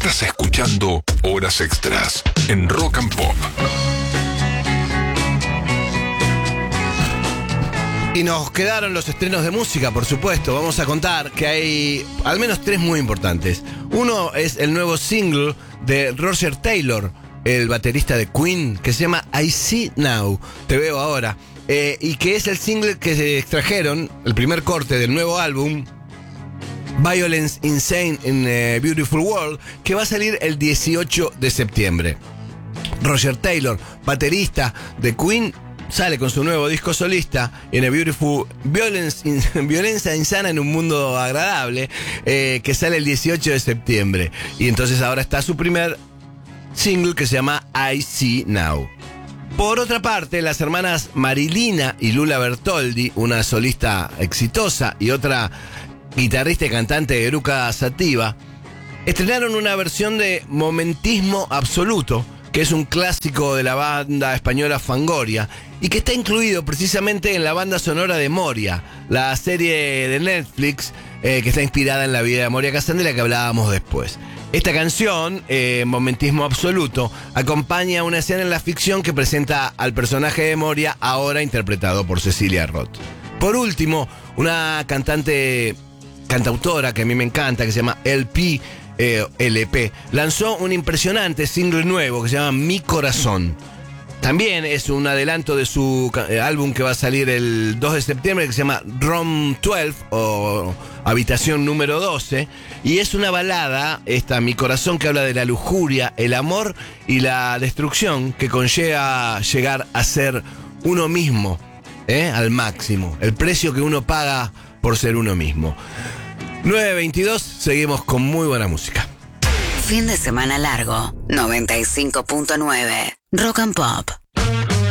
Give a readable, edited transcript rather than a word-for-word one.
Estás escuchando Horas Extras en Rock and Pop. Y nos quedaron los estrenos de música, por supuesto. Vamos a contar que hay al menos 3 muy importantes. Uno es el nuevo single de Roger Taylor, el baterista de Queen, que se llama I See Now, Te Veo Ahora. Y que es el single que se extrajeron, el primer corte del nuevo álbum, Violence Insane in a Beautiful World, que va a salir el 18 de septiembre. Roger Taylor, baterista de Queen, sale con su nuevo disco solista, In a Beautiful Violencia Insana en un Mundo Agradable, que sale el 18 de septiembre. Y entonces ahora está su primer single que se llama I See Now. Por otra parte, las hermanas Marilina y Lula Bertoldi, una solista exitosa y otra guitarrista y cantante, Eruca Sativa, estrenaron una versión de Momentismo Absoluto, que es un clásico de la banda española Fangoria y que está incluido precisamente en la banda sonora de Moria, la serie de Netflix que está inspirada en la vida de Moria Kazan, de la que hablábamos después. Esta canción, Momentismo Absoluto, acompaña una escena en la ficción que presenta al personaje de Moria, ahora interpretado por Cecilia Roth. Por último, una cantautora que a mí me encanta, que se llama LP, lanzó un impresionante single nuevo que se llama Mi Corazón. También es un adelanto de su álbum que va a salir el 2 de septiembre, que se llama Room 12 o Habitación número 12. Y es una balada, esta Mi Corazón, que habla de la lujuria, el amor y la destrucción que conlleva llegar a ser uno mismo, al máximo. El precio que uno paga por ser uno mismo. 9:22, seguimos con muy buena música. Fin de semana largo, 95.9, Rock and Pop.